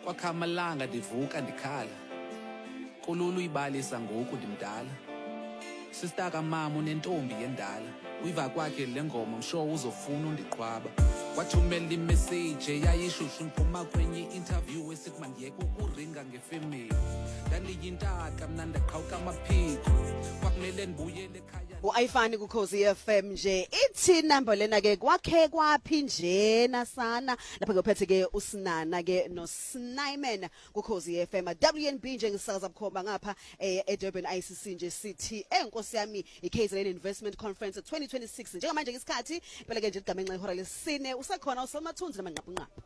kwakhamalanga ndivuka ndikhala kululu ibalisa ngoku ndimdala sister kamama unentombi yendala uyiva kwakhe le ngoma msho uzofuna undiqhwaba wathumela imessage eyayishushu ngiphuma kwenye interview esikumandiyeka ukuringa ngefemeli ndaliyintaka mna ndaqhawuka amaphiko kwakumele ndibuyele ekhaya Ayifani kuKhosi FM nje ithi number lena ke kwakhe kwaphi njena sana lapha ngophethe ke uSinana ke no Snyman kuKhosi FM WNB nje ngisakaza bukhomba ngapha eDurban ICC nje sithi enkosi yami iKZN Investment Conference 2026 njengamanje ngesikhathi phela ke nje igama enxa ihora lesine usekhona uSamathunzi namanqaphu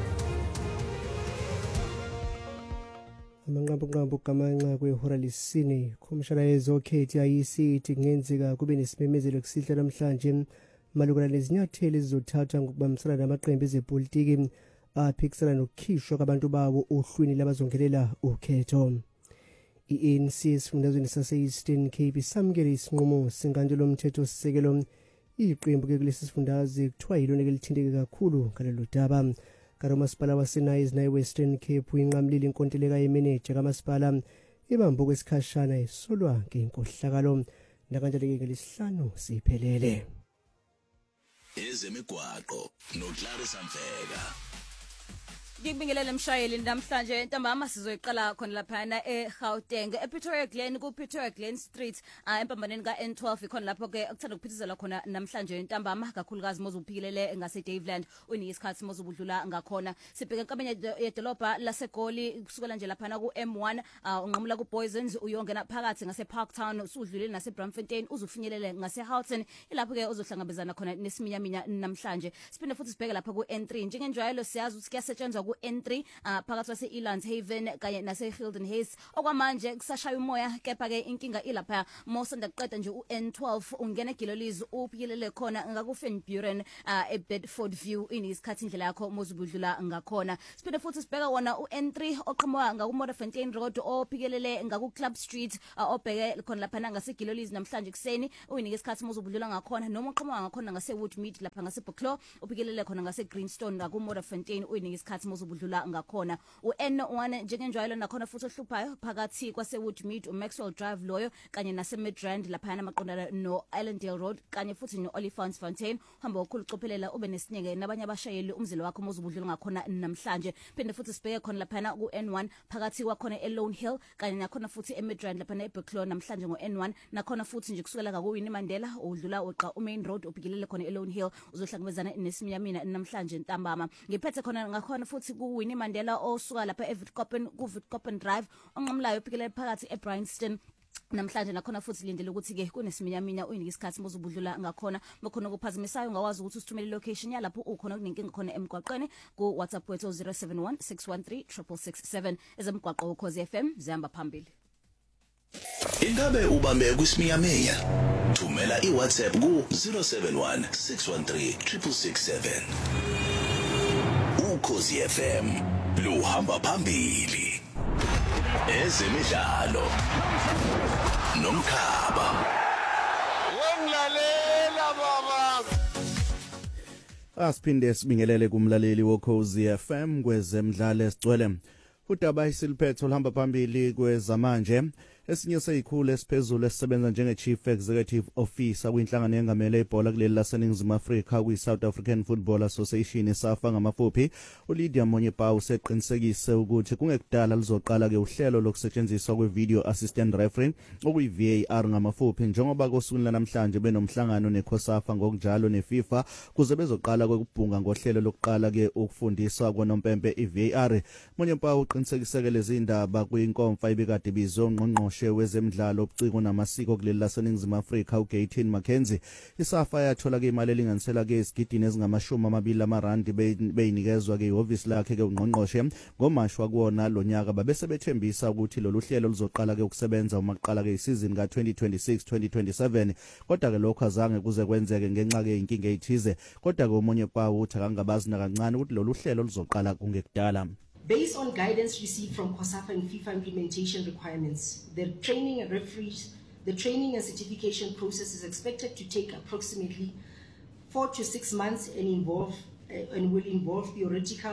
amanqampu kamanxa kwehora lesine khomishana yezokhethi ayisithi kungenzeka kube nesimemezelo kusihla namhlanje malungana nezinyathelo ezizothathwa ngokubambisana namaqembu ezepolitiki aphikisana nokukhishwa kwabantu bawo ohlwini labazongelela ukhetho. I-ANC esifundazweni sase-Eastern Cape samukele isinqumo senkantolo yomthetho sisekelo iqembu ke kulesi sifundazwe kuthiwa yilona elithinteke kakhulu ngalelo daba. Kamasipala waseNice naye Western Cape uyinqamlile inkontileka yemeneja kamasipala ibambo kwesikhashana esolwa ngenkohlakalo nakanjalo ke ngelesihlanu siphelele. Ezemigwaqo noClarissa Mfeka. Ngibingelele mshayeli namhlanje ntambama sizoyiqala khona lapha eGauteng ePretoria Glen kuPretoria Glen Street empambaneni kaN12 khona lapho ke akuthanda ukuphithizela khona namhlanje ntambama kakhulukazi mozuphikilele ngase Daveland uniyisikhathi mozubudlula ngakhona sibheke enkabeni yedolobha laseGoli kusukela nje lapha ku M1 unqamula ku Poisons uyongena phakathi ngase Parktown usudlulile nase Bramfontein uzufinyelele ngase Houghton ilapho ke uzohlangabezana khona nesiminyaminya namhlanje siphinde futhi sibheke lapha ku N3 njengenjwayelo siyazi ukuthi kuyasetshenzwa ku N3 phakathi kwase Elands Haven kanye nase Hilton Hayes okwamanje kusashaya umoya kepha ke inkinga ilapha mosanda kuqeda nje uN12 ungena eGilolizi uphikilele khona ngakuFenburen eBedford View inisikhathi indlela yakho mozubudlula ngakhona siphinde futhi sibheka wona uN3 oqhamuka ngakuModderfontein Road ophikelele ngakuClub Street obheke khona lapha ngase Gilolizi namhlanje kuseni uyinika isikhathi mozubudlula ngakhona noma uqhamuka ngakhona ngase Woodmead lapha ngase Bucklow uphikilele khona ngase Greenstone ngakuModderfontein uyinika isikhathi mozubudlula ngakhona uN1 njengenjwayelo nakhona futhi ohluphayo phakathi kwase Woodmead uMaxwell Drive loyo kanye nase Midrand lapha namaqondana no Islandale Road kanye futhi no Oliphants Fontaine hamba ukukhulu cophelela ube nesineke nabanye abashayeli umzilo wakho mozubudlula ngakhona namhlanje phinde futhi sibheke khona lapha ku N1 phakathi kwakhona eLone Hill kanye nakhona futhi eMidrand lapha eBucklow namhlanje ngoN1 nakhona futhi nje kusukela ka kuWinnie Mandela udlula weqa uMain Road ubhikilele khona eLone Hill uzohlangabezana nesiminyamina namhlanje ntambama ngiphethe khona ngakhona futhi kuWinnie Mandela osuka lapha eVitkoppen kuVitkoppen Drive onqamlayo ubhikilele phakathi eBryanston namhlanje nakhona futhi lindele ukuthi ke kunesiminyaminya uyinika isikhathi mozubudlula ngakhona bakhona ukuphazimisayo ngawazi ukuthi usithumele location yalapho ukhona kunenkinga khona emgwaqweni ku WhatsApp wethu 0716136667 ezemgwaqo uKhosi FM zihamba phambili. Ingabe ubambe kwisiminyaminya thumela iWhatsApp ku 0716136667 uKhosi FM luhamba phambili ezemidlalo nomkhaba wemlalela baba asiphinde sibingelele kumlaleli woKhosi FM kwezemidlalo esicwele udaba isiliphetho luhamba phambili kwezamanje esinye seyikhulu esiphezulu esisebenza njenge-Chief Executive Officer kwinhlangano engamele ibhola kuleli laseNingizimu Afrika kwi-South African Football Association esafa ngamafuphi uLydia Monyepa useqinisekise ukuthi kungekudala lizoqala ke uhlelo lokusetshenziswa kwe-video assistant referee okuyi-VAR ngamafuphi njengoba kosukwini lanamhlanje benomhlangano neCOSAFA ngokunjalo neFIFA kuze bezoqala kwekubhunga ngohlelo lokuqala ke ukufundiswa konompempe i-VAR. Monyepa uqinisekise lezi indaba kwinkomfa ibikade bizongqongqoshe wezemidlalo obuciko namasiko kuleli laseNingizimu Afrika uGayton Mackenzie isafa yathola ke imali elinganisela ke isigidini ezingama-20 amarandi beyinikezwa ke ihhovisi lakhe ke ungqongqoshe ngomashwa kuwona lo nyaka babese bethembisa ukuthi lolu hlelo luzoqala ke ukusebenza uma kuqala ke isizini ka-2026-2027 kodwa ke lokho azange kuze kwenzeke ngenxa ke inkinga ethize kodwa ke umunye pawu uthi akangabazi nakancane ukuthi lolu hlelo luzoqala kungekudala. Based on guidance received from COSAFA and FIFA implementation requirements, the training and certification process is expected to take approximately 4 to 6 months and will involve theoretical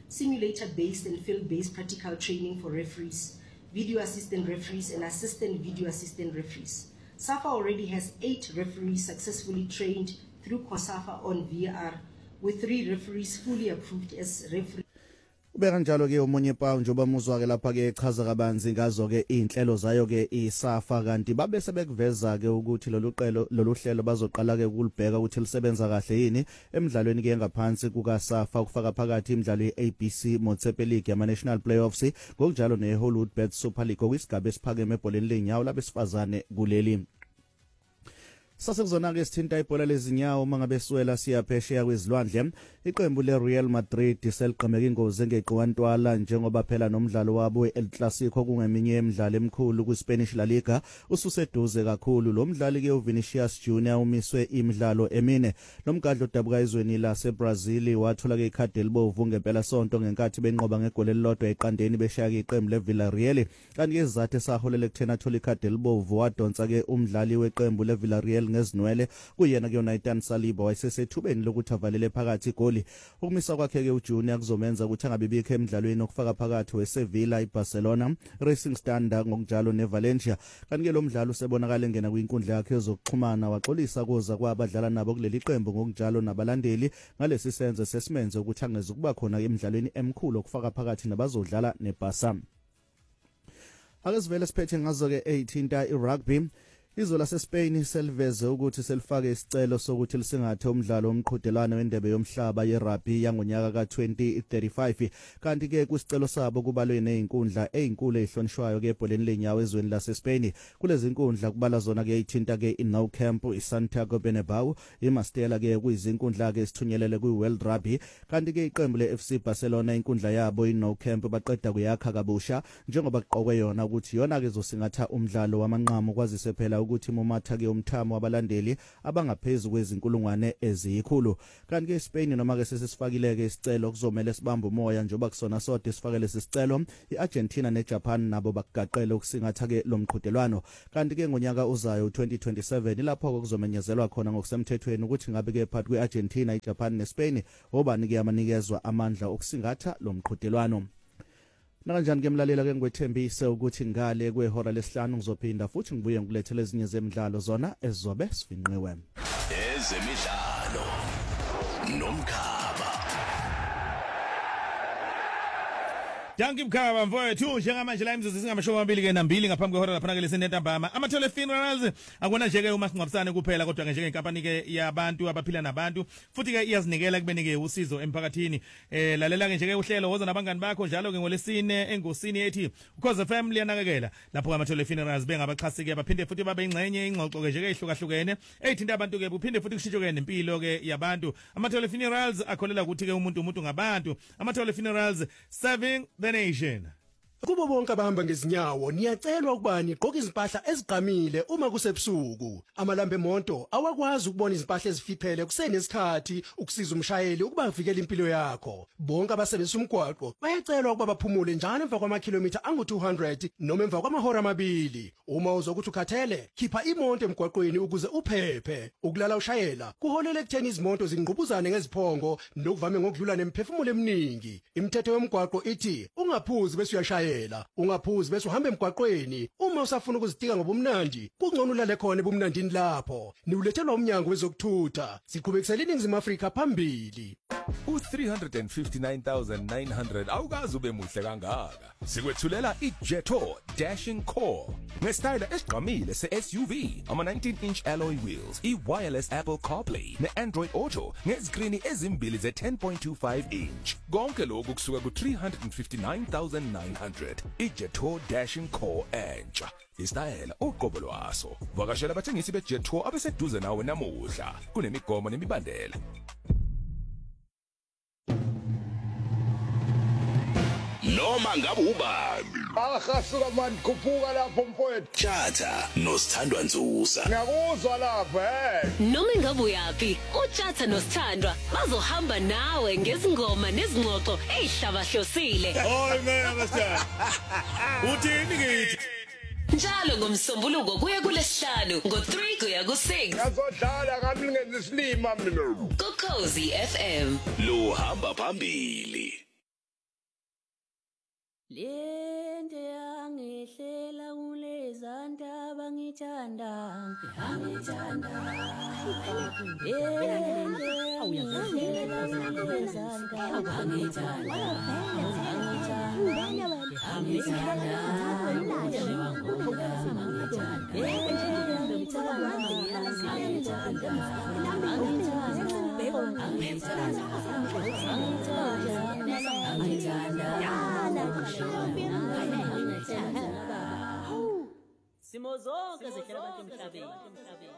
simulator-based and field-based practical training for referees, video assistant referees, and assistant video assistant referees. SAFA already has 8 referees successfully trained through COSAFA on VAR, with 3 referees fully approved as referees. Ubeka njalo ke omunye pawu njoba muzwa ke lapha ke echaza kabanzi ngazo ke inhlelo zayo ke iSAFA kanti babe sebekuveza ke ukuthi lolu hlelo bazoqala ke ukulibheka ukuthi lisebenza kahle yini emidlalweni ke ngaphansi kuka SAFA ukufaka phakathi imidlalo yeABC Motsepe League yama National Playoffs ngokunjalo neHollywood Bet Super League okwisigaba esiphakeme ebholeni lenyawo labesifazane kuleli. Sasekuzona ke sithinta ibhola lezinyawo mangabe swela siyaphesheya kwezilwandle iqembu leReal Madrid seligqemeka ingozi ngeqwantwala njengoba phela nomdlalo wabo weEl Clasico kungeminye emidlalo emikhulu kuSpanish La Liga ususeduze kakhulu lo mdlali ke uVinicius Junior umiswe imidlalo emine lomgadlo dabuka izweni laseBrazil wathola ke ikhadi elibovu ngempela sonto ngenkathi benqoba ngegoli elilodwa eqandeni beshaya ke iqembu leVillarreal kanti ke izathu esaholela ekuthena athola ikhadi elibovu wadonsa ke umdlali weqembu leVillarreal ngezinwele kuyena ke uNathan Saliba wayesesethubeni lokuthi avalele phakathi igoli ukumisa kwakhe ke uJunior kuzomenza ukuthi angabibikho emidlalweni okufaka phakathi weSevilla iBarcelona Racing Standard ngokunjalo neValencia kanti ke lo mdlalo usebonakala engena kwinkundla yakhe ezokuxhumana waxolisa kuza kwabadlala nabo kuleli qembu ngokunjalo nabalandeli ngalesi senzo sesimenze ukuthi angeze kuba khona emidlalweni emkhulu okufaka phakathi nabazodlala neBarca. Ake sivele siphethe ngazo ke 18 iRugby. Izwe laseSpain seliveze ukuthi selifake isicelo sokuthi lisingathe umdlalo omqhudelwano wendebe yomhlaba yerugby yangonyaka ka2035 kanti ke kusicelo sabo kubalwe nezinkundla ezinkulu ezihlonishwayo ke ebholeni lenyawo ezweni laseSpain kulezi inkundla kubala zona ke ithinta ke iNou Camp iSantiago Bernabeu iMastella ke kuyizinkundla ke sithunyelele kwiWorld Rugby kanti ke iqembu leFC Barcelona inkundla yabo iNou Camp baqeda kuyakha kabusha njengoba kuqokwe yona ukuthi yona ke izosingatha umdlalo wamanqamu kwazise phela ukuthi momatha ke umthamo wabalandeli abangaphezulu kwezinkulungwane eziyikhulu kanti ke Spain noma ke sesifakile ke isicelo kuzomela sibambe umoya njoba kusona sodwa sifakele isicelo iArgentina neJapan nabo bakugaqela ukusingatha ke lomqhudelwano kanti ke ngonyaka uzayo 2027 lapho kuzomenyezelwa khona ngokusemthethweni ukuthi ngabe ke phakathi kweArgentina iJapan neSpain obani ke amanikezwa amandla okusingatha lomqhudelwano. Nakanjani ke mlalela ke ngwethembise ukuthi ngale kwehora lesihlanu ngizophinda futhi ngibuye ngilethele ezinye zemidlalo zona ezizobe sifinqiwe. Ezemidlalo nomkhaba. Danki mkhaba mfowethu njengamanje la imzuzu singamashumi amabili ke nambili ngaphambi kwehora lapha ke lesentambama amathole funerals akona nje ke uma singabisane kuphela kodwa ke njengeinkampani ke yabantu abaphila nabantu futhi ke iyazinikela kubeni ke usizo emphakathini lalela ke nje ke uhlelo woza nabangani bakho njalo ke ngolesine engosini ethi ukhoze family yanakekela lapho amathole funerals bengabaxhasi ke baphinde futhi babe ingcenye ingxoxo ke nje ke ihlukahlukene eyithinta abantu ke buphinde futhi kushintshwe nempilo ke yabantu amathole funerals akholela ukuthi ke umuntu ngabantu amathole funerals serving the nation. Kubo bonke abahamba ngezinyawo niyacelwa ukuba niqoke izimpahla ezigqamile uma kusebusuku. Amalambe emonto awakwazi ukubona izimpahla ezifiphele kusenesikhathi ukusiza umshayeli ukuba avikele impilo yakho. Bonke abasebenzisa umgwaqo bayacelwa ukuba baphumule njalo emva kwamakhilomitha angu200 noma emva kwamahora amabili. Uma uzokuthi ukhathele, khipha imonto emgwaqweni ukuze uphephe. Ukulala ushayela kuholela ekutheni izimoto zingqubuzane ngeziphongo nokuvame ngokudlula nemphefumulo eminingi. Imithetho yomgwaqo ithi ungaphuzi bese uyashayela. Ungaphuzi bese uhamba emgwaqweni uma usafuna ukuzitika ngobumnandi kungcono ulale khona ebumnandini lapho niulethelwa umnyango wezokuthutha siqhubekisela iNingizimu Afrika phambili. U359900 awukazi ube muhle kangaka sikwethulela iJeto Dashing Core ngesitayile esigqamile seSUV ama 19-inch alloy wheels iwireless Apple CarPlay neAndroid Auto ngezikrini ezimbili ze10.25 inch konke lokhu kusuka ku359900 iJeto Dashing Core entsha isitayela uqobo lwaso vakashela abathengisi beJeto abeseduze nawe namuhla kunemigomo nemibandela. Noma ngabe ubani akasuka manje khuphuka lapho mfowethu Tjatha noSithandwa Nzusa ngiyakuzwa lapha noma ngabe uyapi uTjatha noSithandwa bazohamba nawe ngezingoma nezingxoxo ezihlabahlosile Hayi mina Sithandwa uthini ngithi njalo ngomsombuluko kuye kulesihlanu ngo3 kuya ku6 ngazodlala kamlingeni isilima mina kuKhosi FM lo hamba phambili. Lente angehlela kulezanta bangithanda angithanda angehlela kulezanta bangithanda Simo zonke zehlela abantu emhlabeni